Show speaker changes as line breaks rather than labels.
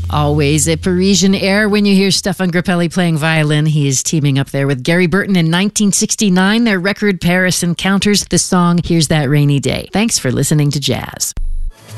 Always a Parisian air when you hear Stefan Grappelli playing violin. He is teaming up there with Gary Burton in 1969. Their record Paris Encounters. The song Here's That Rainy Day. Thanks for listening to Jazz.